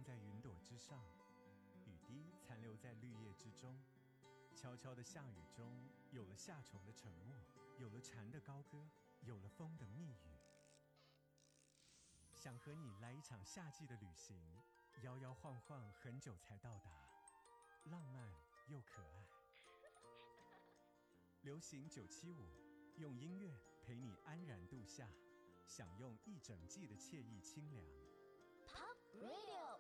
在云朵之上，雨滴残留在绿叶之中。悄悄的下雨中，有了夏虫的沉默，有了蝉的高歌，有了风的密语。想和你来一场夏季的旅行，摇摇晃晃很久才到达，浪漫又可爱。流行975，用音乐陪你安然度夏，享用一整季的惬意清凉。 Pop Radio